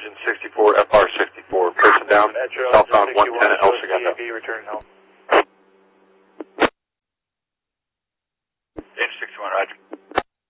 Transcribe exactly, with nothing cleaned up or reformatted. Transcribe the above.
engine sixty-four, F R sixty-four, person down, southbound one ten at El Segundo. Return help.